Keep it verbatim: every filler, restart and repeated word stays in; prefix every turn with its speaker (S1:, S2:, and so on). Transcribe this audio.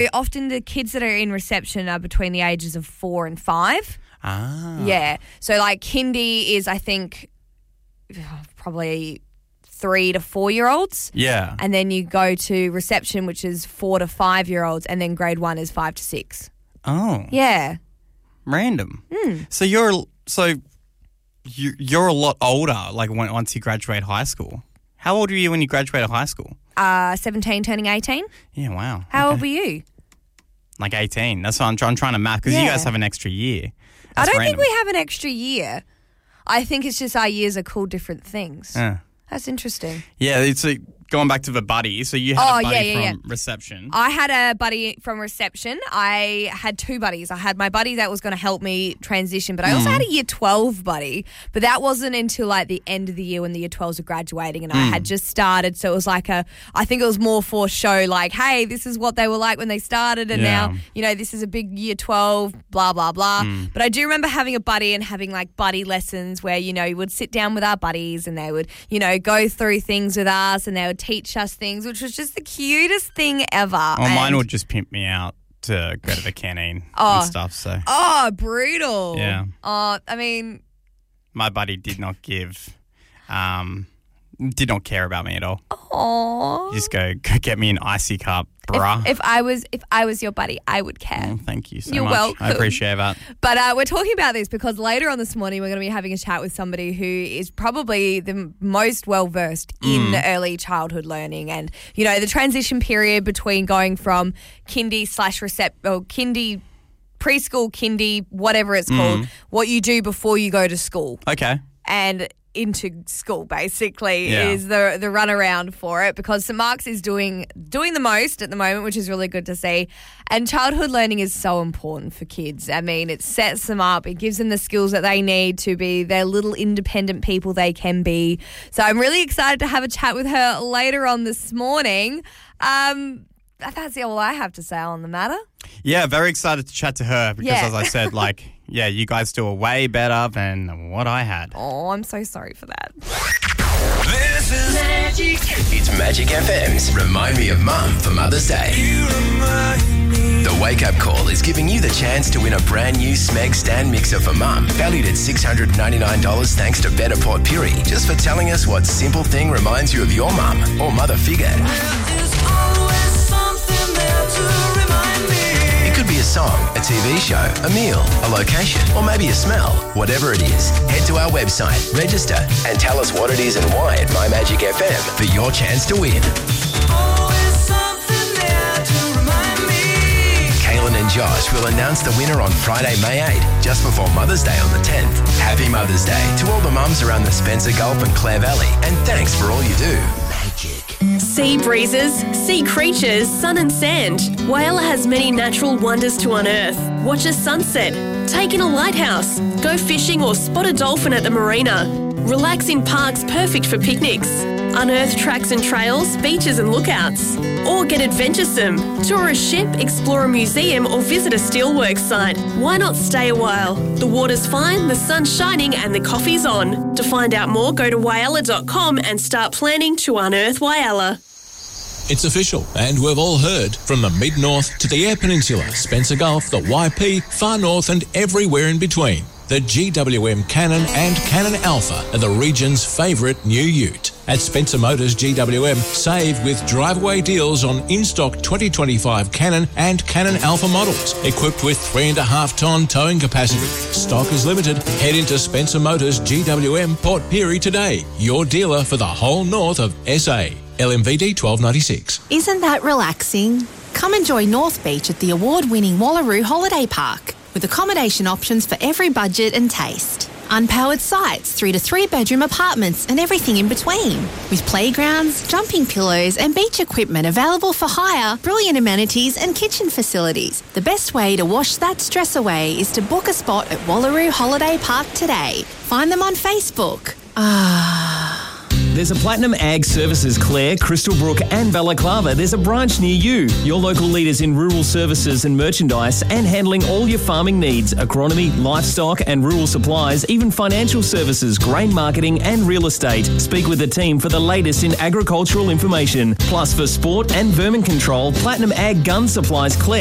S1: Often the kids that are in reception are between the ages of four and five.
S2: Ah.
S1: Yeah. So like kindy is, I think, probably three to four-year-olds.
S2: Yeah.
S1: And then you go to reception, which is four to five-year-olds, and then grade one is five to six.
S2: Oh.
S1: Yeah.
S2: Random.
S1: Mm.
S2: So you're so you you're a lot older. Like when, once you graduate high school. How old were you when you graduated high school?
S1: Uh, seventeen, turning eighteen.
S2: Yeah. Wow.
S1: How
S2: okay.
S1: old were you?
S2: Like eighteen. That's what I'm, I'm trying to map because
S1: Yeah.
S2: you guys have an extra year.
S1: I
S2: That's
S1: don't
S2: random.
S1: think we have an extra year. I think it's just our years are called different things.
S2: Yeah.
S1: That's interesting.
S2: Yeah. It's a, going back to the buddy. So you had
S1: Oh,
S2: a buddy
S1: yeah, yeah,
S2: from reception.
S1: I had a buddy from reception. I had two buddies. I had my buddy that was going to help me transition, but I also
S2: Mm.
S1: had a year twelve buddy. But that wasn't until like the end of the year when the year twelves were graduating and I
S2: Mm.
S1: had just started. So it was like a, I think it was more for show like, hey, this is what they were like when they started and
S2: Yeah.
S1: now, you know, this is a big year twelve, blah, blah, blah.
S2: Mm.
S1: But I do remember having a buddy and having like buddy lessons where, you know, you would sit down with our buddies and they would, you know, go through things with us and they would teach us things, which was just the cutest thing ever.
S2: Well, mine
S1: And-
S2: would just pimp me out to go to the canteen
S1: Oh.
S2: and stuff. So
S1: Oh, brutal.
S2: Yeah.
S1: Oh, I mean,
S2: my buddy did not give, um, did not care about me at all.
S1: oh.
S2: Just go, go get me an icy cup, bruh.
S1: If, if I was if I was your buddy, I would care.
S2: Oh, thank you so
S1: You're
S2: much.
S1: welcome.
S2: I appreciate that.
S1: But uh, we're talking about this because later on this morning we're going to be having a chat with somebody who is probably the m- most well-versed in
S2: Mm.
S1: early childhood learning and, you know, the transition period between going from kindy slash recept or kindy, preschool, kindy, whatever it's called,
S2: Mm.
S1: what you do before you go to school.
S2: Okay.
S1: And into school basically
S2: Yeah.
S1: is the the runaround for it because Saint Mark's is doing doing the most at the moment, which is really good to see. And childhood learning is so important for kids. I mean, it sets them up. It gives them the skills that they need to be their little independent people they can be. So I'm really excited to have a chat with her later on this morning. Um, that's all I have to say on the matter.
S2: Yeah, very excited to chat to her because,
S1: Yeah.
S2: as I said, like, yeah, you guys do a way better than what I had.
S1: Oh, I'm so sorry for that.
S3: This is Magic. It's Magic F M's Remind Me of Mum for Mother's Day. The Wake Up Call is giving you the chance to win a brand new Smeg stand mixer for Mum, valued at six hundred ninety-nine dollars thanks to Better Port Puri, just for telling us what simple thing reminds you of your mum or mother figure. It could be a song, a T V show, a meal, a location, or maybe a smell. Whatever it is, head to our website, register, and tell us what it is and why at My Magic F M for your chance to win. Kaylin and Josh will announce the winner on Friday, May eighth, just before Mother's Day on the tenth. Happy Mother's Day to all the mums around the Spencer Gulf and Clare Valley, and thanks for all you do.
S4: Sea breezes, sea creatures, sun and sand. Whyalla has many natural wonders to unearth. Watch a sunset, take in a lighthouse, go fishing or spot a dolphin at the marina. Relax in parks perfect for picnics. Unearth tracks and trails, beaches and lookouts. Or get adventuresome. Tour a ship, explore a museum or visit a steelworks site. Why not stay a while? The water's fine, the sun's shining and the coffee's on. To find out more, go to whyalla dot com and start planning to unearth Whyalla.
S5: It's official, and we've all heard, from the mid-north to the Eyre Peninsula, Spencer Gulf, the Y P, far north and everywhere in between. The G W M Cannon and Cannon Alpha are the region's favourite new ute. At Spencer Motors G W M, save with drive-away deals on in-stock twenty twenty-five Cannon and Cannon Alpha models, equipped with three and a half tonne towing capacity. Stock is limited. Head into Spencer Motors G W M Port Pirie today, your dealer for the whole north of S A. L M V D twelve ninety-six.
S6: Isn't that relaxing? Come enjoy North Beach at the award-winning Wallaroo Holiday Park, with accommodation options for every budget and taste. Unpowered sites through to three-bedroom apartments and everything in between. With playgrounds, jumping pillows and beach equipment available for hire, brilliant amenities and kitchen facilities. The best way to wash that stress away is to book a spot at Wallaroo Holiday Park today. Find them on Facebook. Ah...
S7: There's a Platinum Ag Services Clare, Crystal Brook and Balaclava. There's a branch near you. Your local leaders in rural services and merchandise and handling all your farming needs, agronomy, livestock and rural supplies, even financial services, grain marketing and real estate. Speak with the team for the latest in agricultural information. Plus for sport and vermin control, Platinum Ag Gun Supplies Clare